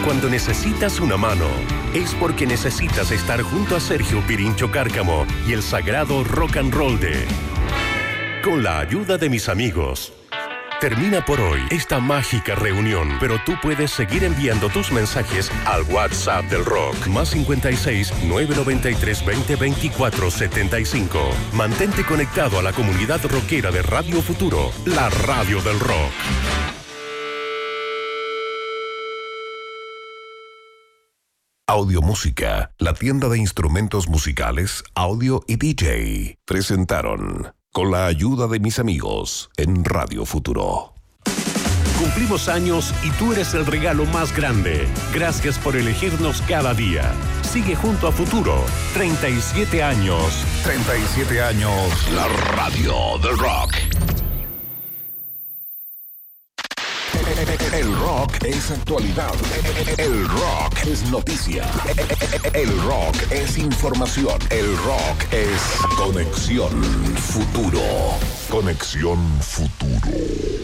Cuando necesitas una mano, es porque necesitas estar junto a Sergio Pirincho Cárcamo y el sagrado rock and roll de Con la ayuda de mis amigos. Termina por hoy esta mágica reunión, pero tú puedes seguir enviando tus mensajes al WhatsApp del rock, más 56 993 20 24 75. Mantente conectado a la comunidad rockera de Radio Futuro, la radio del rock. Audiomúsica, la tienda de instrumentos musicales, audio y DJ, presentaron Con la ayuda de mis amigos en Radio Futuro. Cumplimos años y tú eres el regalo más grande. Gracias por elegirnos cada día. Sigue junto a Futuro. 37 años. 37 años. La radio del rock. El rock es actualidad. El rock es noticia. El rock es información. El rock es Conexión Futuro. Conexión Futuro.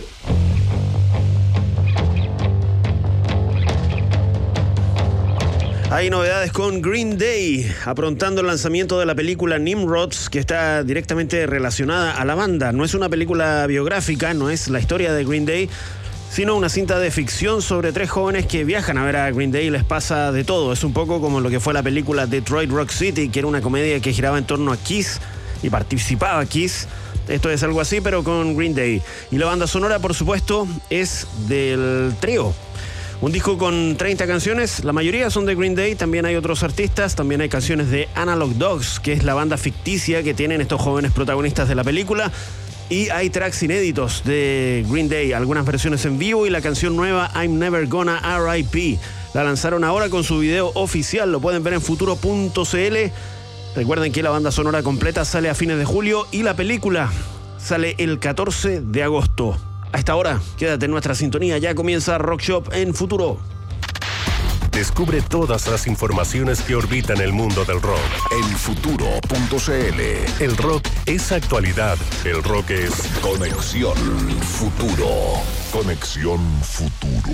Hay novedades con Green Day, aprontando el lanzamiento de la película Nimrods, que está directamente relacionada a la banda. No es una película biográfica, no es la historia de Green Day, sino una cinta de ficción sobre 3 jóvenes que viajan a ver a Green Day y les pasa de todo. Es un poco como lo que fue la película Detroit Rock City, que era una comedia que giraba en torno a Kiss y participaba Kiss. Esto es algo así, pero con Green Day. Y la banda sonora, por supuesto, es del trío. Un disco con 30 canciones, la mayoría son de Green Day, también hay otros artistas, también hay canciones de Analog Dogs, que es la banda ficticia que tienen estos jóvenes protagonistas de la película. Y hay tracks inéditos de Green Day, algunas versiones en vivo y la canción nueva I'm Never Gonna R.I.P. La lanzaron ahora con su video oficial, lo pueden ver en futuro.cl. Recuerden que la banda sonora completa sale a fines de julio y la película sale el 14 de agosto. A esta hora, quédate en nuestra sintonía, ya comienza Rock Shop en Futuro. Descubre todas las informaciones que orbitan el mundo del rock en futuro.cl. El rock es actualidad. El rock es Conexión Futuro. Conexión Futuro.